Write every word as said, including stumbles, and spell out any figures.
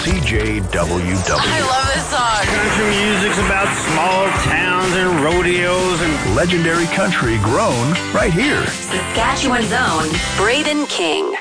C J W W. I love this song. Country music's about small towns and rodeos and legendary country grown right here. Saskatchewan's own Braden King.